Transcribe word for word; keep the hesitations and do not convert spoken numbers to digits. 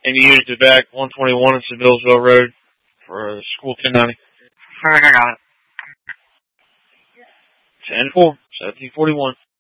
And you used it back one twenty-one in Sevillesville Road for uh, School ten ninety. Alright, I got it. ten four, seventeen forty-one.